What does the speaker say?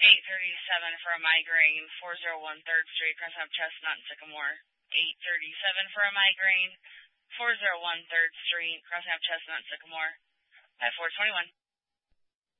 837 for a migraine, 401 3rd Street, crossing up Chestnut and Sycamore. 837 for a migraine, 401 3rd Street, crossing up Chestnut and Sycamore. At 421.